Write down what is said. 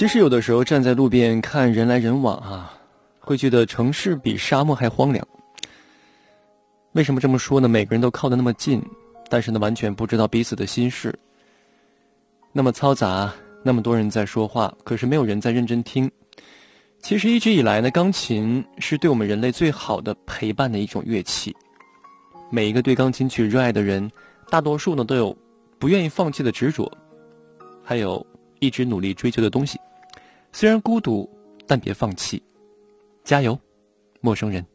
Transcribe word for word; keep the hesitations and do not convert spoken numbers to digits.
其实有的时候站在路边看人来人往啊，会觉得城市比沙漠还荒凉。为什么这么说呢？每个人都靠得那么近，但是呢完全不知道彼此的心事。那么嘈杂，那么多人在说话，可是没有人在认真听。其实一直以来呢，钢琴是对我们人类最好的陪伴的一种乐器。每一个对钢琴曲热爱的人，大多数呢都有不愿意放弃的执着，还有一直努力追求的东西。虽然孤独，但别放弃，加油，陌生人。